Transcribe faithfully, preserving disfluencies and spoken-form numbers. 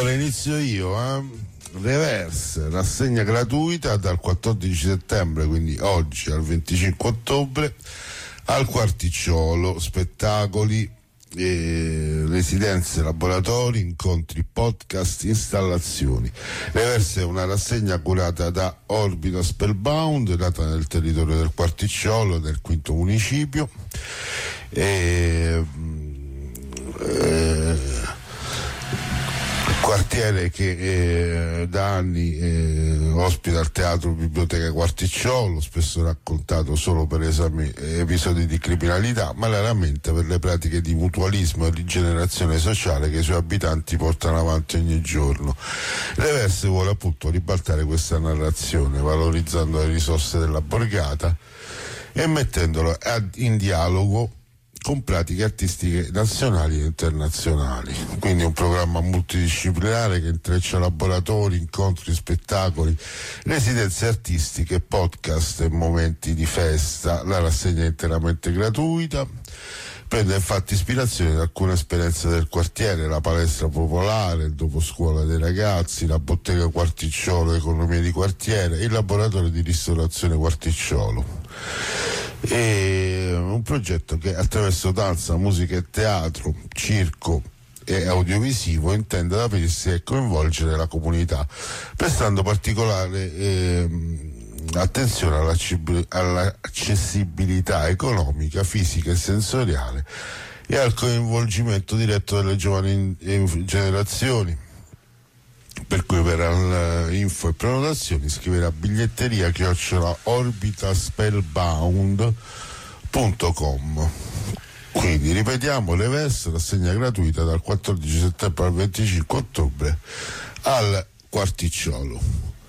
Allora inizio io, eh? Reverse, rassegna gratuita dal quattordici settembre, quindi oggi, al venticinque ottobre, al Quarticciolo, spettacoli, eh, residenze, laboratori, incontri, podcast, installazioni. Reverse è una rassegna curata da Orbita Spellbound, nata nel territorio del Quarticciolo, nel quinto municipio, e, eh, quartiere che eh, da anni eh, ospita il teatro Biblioteca Quarticciolo, spesso raccontato solo per esami, episodi di criminalità, ma raramente per le pratiche di mutualismo e rigenerazione sociale che i suoi abitanti portano avanti ogni giorno. Reverse vuole appunto ribaltare questa narrazione, valorizzando le risorse della borgata e mettendolo ad, in dialogo con pratiche artistiche nazionali e internazionali. Quindi un programma multidisciplinare che intreccia laboratori, incontri, spettacoli, residenze artistiche, podcast e momenti di festa. La rassegna è interamente gratuita, prende infatti ispirazione da alcune esperienze del quartiere: la palestra popolare, il doposcuola dei ragazzi, la bottega Quarticciolo, economia di quartiere, il laboratorio di ristorazione Quarticciolo. È un progetto che attraverso danza, musica e teatro, circo e audiovisivo intende aprirsi e coinvolgere la comunità, prestando particolare eh, attenzione all'accessibilità economica, fisica e sensoriale e al coinvolgimento diretto delle giovani generazioni. Per cui per info e prenotazioni scrivere a biglietteria chiocciola orbitaspellbound punto com. Quindi ripetiamo, Reverse, rassegna gratuita dal quattordici settembre al venticinque ottobre al Quarticciolo.